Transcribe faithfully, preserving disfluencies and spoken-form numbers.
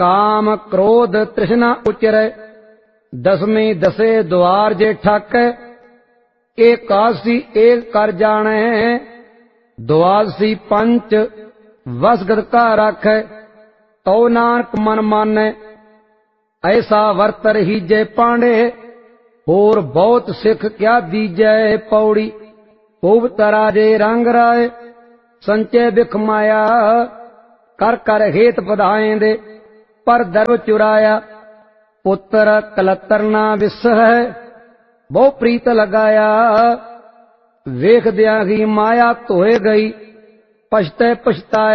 काम क्रोध तृष्णा उचरै। दसवीं दसे द्वार जे ठाकै। एकादशी एक कर जानै। द्वादशी पंच वसगत का राखै। तो नानक मन मानै। ऐसा वर्त रहीजै पांडे। होर बहुत सिख क्या दीजै पौड़ी। खूब तराजे रंग राय। संचय बिख माया। कर कर हेत पधाएंदे। पर दर्व चुराया। पुत्र कलतर ना विस है। बहु प्रीत लगाया। वेख दिया ही माया धोए गई। पछतै पछताया।